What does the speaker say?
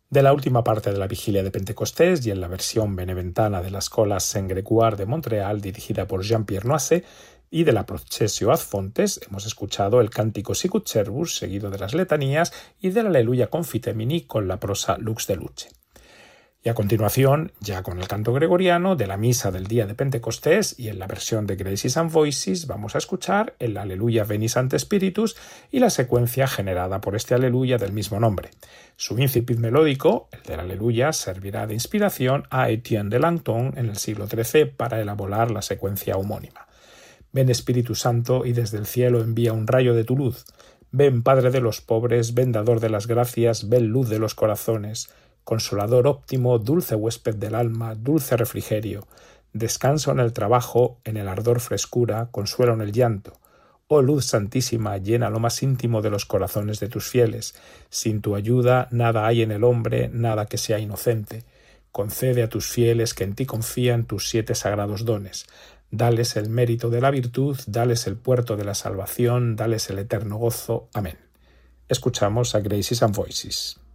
De la última parte de la vigilia de Pentecostés y en la versión beneventana de la Escola Saint-Grégoire de Montreal dirigida por Jean-Pierre Noisset y de la Processio ad Fontes hemos escuchado el cántico Sicut Servus seguido de las letanías y del Aleluya Confitemini con la prosa Lux de Luce. Y a continuación, ya con el canto gregoriano de la misa del día de Pentecostés y en la versión de Graces and Voices vamos a escuchar el Aleluya Veni Sancte Spiritus y la secuencia generada por este Aleluya del mismo nombre. Su incipit melódico, el del Aleluya, servirá de inspiración a Etienne de Langton en el siglo XIII para elaborar la secuencia homónima. Ven Espíritu Santo y desde el cielo envía un rayo de tu luz. Ven Padre de los pobres, ven Dador de las gracias, ven luz de los corazones. Consolador óptimo, dulce huésped del alma, dulce refrigerio, descanso en el trabajo, en el ardor frescura, consuelo en el llanto. Oh luz santísima, llena lo más íntimo de los corazones de tus fieles. Sin tu ayuda nada hay en el hombre, nada que sea inocente. Concede a tus fieles que en ti confían tus 7 sagrados dones. Dales el mérito de la virtud, dales el puerto de la salvación, dales el eterno gozo. Amén. Escuchamos a Graces and Voices.